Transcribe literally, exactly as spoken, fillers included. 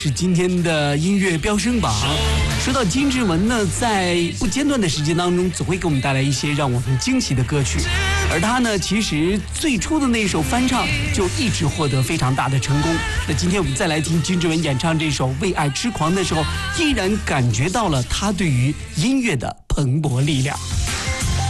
是今天的音乐飙升榜。说到金志文呢，在不间断的时间当中，总会给我们带来一些让我们惊喜的歌曲。而他呢，其实最初的那首翻唱就一直获得非常大的成功。那今天我们再来听金志文演唱这首《为爱痴狂》的时候，依然感觉到了他对于音乐的蓬勃力量。